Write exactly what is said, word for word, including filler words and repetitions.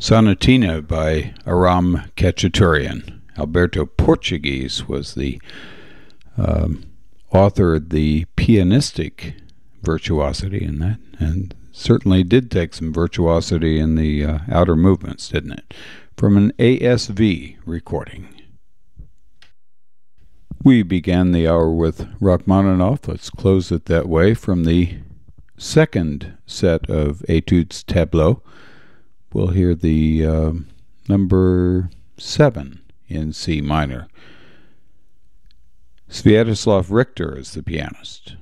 Sonatina by Aram Khachaturian. Alberto Portuguese was the um, author of the pianistic virtuosity in that, and certainly did take some virtuosity in the uh, outer movements, didn't it? From an A S V recording. We began the hour with Rachmaninoff. Let's close it that way from the second set of Etudes Tableau. We'll hear the uh, number seven in C minor. Sviatoslav Richter is the pianist.